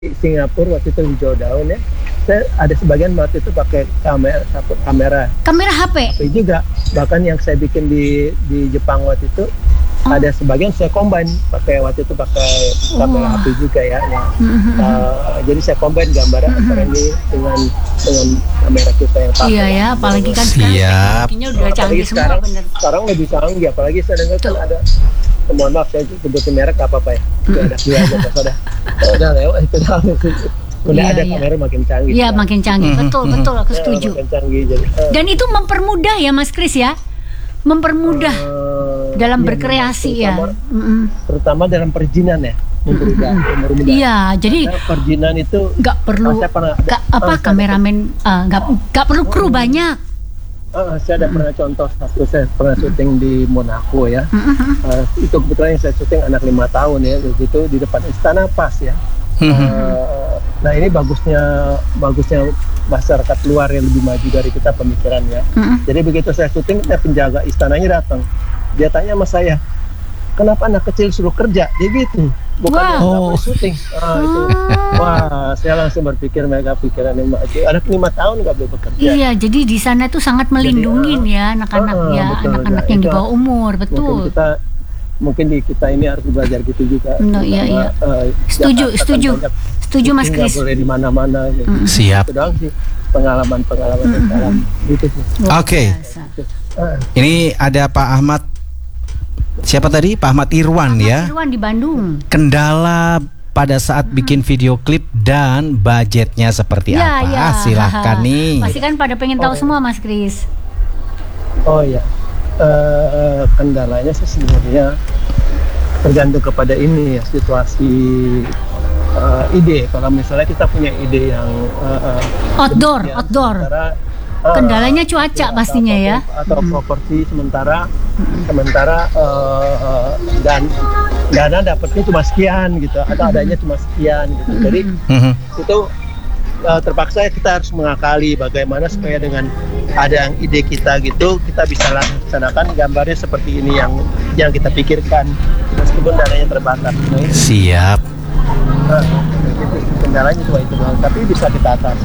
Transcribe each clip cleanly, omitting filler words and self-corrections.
Singapura waktu itu hijau daun ya. Saya ada sebagian waktu itu pakai kamera HP. HP juga. Bahkan yang saya bikin di Jepang waktu itu ada sebagian saya combine pakai kamera HP juga ya. Jadi saya combine gambar antara ini dengan kamera kita yang pakai. Iya ya, apalagi kan sekarang teknologinya udah canggih semua, bener. Sekarang lebih canggih, apalagi saya dengar kan ada, mohon maaf saya sebutin merek apa ya. Udah lewat itu udah ada kamera makin canggih. Iya, makin canggih. Betul, aku setuju. Makin canggih jadi. Dan itu mempermudah ya Mas Kris ya. Mempermudah dalam berkreasi ya. Terutama dalam perizinan ya. Mempermudah. Iya, jadi perizinan itu nggak perlu kameramen nggak perlu kru banyak. Saya ada pernah contoh satu, saya pernah syuting di Monaco ya. Itu kebetulan yang saya syuting anak 5 tahun ya, begitu di depan istana pas ya. Nah ini bagusnya masyarakat luar yang lebih maju dari kita pemikirannya. Jadi begitu saya syuting, penjaga istananya datang, dia tanya sama saya, kenapa anak kecil suruh kerja? Dia gitu, bukan syuting. Itu. Wah, saya langsung berpikir mereka pikiran yang maju. Anak 5 tahun nggak boleh bekerja. Iya, jadi di sana tuh sangat melindungi ya anak-anak ya, anak-anak yang di bawah umur, betul. Mungkin di kita ini harus belajar gitu juga. Iya. Setuju Mas Kris. Nggak boleh di mana-mana. Gitu. Siap. Itu doang sih pengalaman gitu sih. Oke. Ini ada Pak Ahmad. Siapa tadi? Pak Ahmad Irwan ya. Irwan di Bandung. Kendala pada saat bikin video klip dan budgetnya seperti apa? Silahkan nih. Pasti kan pada pengen tahu semua Mas Kris. Oh iya. Kendalanya sih sebenarnya tergantung kepada ini ya, situasi ide. Kalau misalnya kita punya ide yang outdoor. Kendalanya cuaca pastinya ya. Atau properti sementara dan dana dapatnya cuma sekian gitu, atau adanya cuma sekian gitu. Jadi itu terpaksa kita harus mengakali bagaimana supaya dengan ada yang ide kita gitu, kita bisa laksanakan gambarnya seperti ini yang kita pikirkan meskipun dananya terbatas. Siap. Kendalanya cuma itu doang, tapi bisa kita atasi.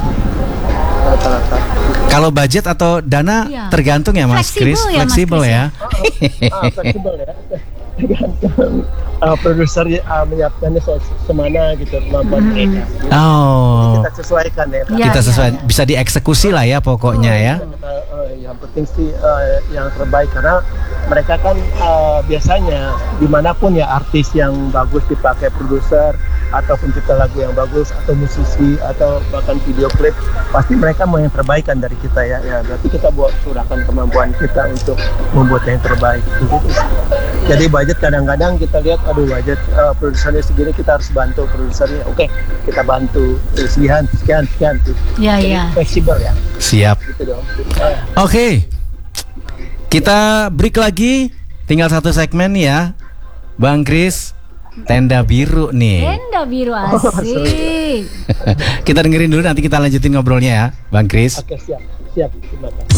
Kalau budget atau dana tergantung ya Mas Kris, fleksibel ya. Fleksibel ya. Tergantung produser menyiapkannya semana gitu kemampuan mereka. Kita sesuaikan ya. Kita sesuai, bisa dieksekusi lah ya pokoknya ya. Yang penting sih yang terbaik, karena mereka kan biasanya dimanapun ya artis yang bagus dipakai produser atau pencipta lagu yang bagus atau musisi atau bahkan video klip, pasti mereka mau yang terbaik kan dari kita ya. Berarti kita curahkan kemampuan kita untuk membuat yang terbaik. Jadi budget kadang-kadang kita lihat, budget produsernya segini, kita harus bantu produsernya. Oke, kita bantu sekian. Iya. Fleksibel ya. Siap. Gitu dong. Oke. Kita break lagi. Tinggal satu segmen ya, Bang Kris. Tenda biru nih. Tenda biru asik. Kita dengerin dulu, nanti kita lanjutin ngobrolnya ya, Bang Kris. Oke, siap. Terima kasih.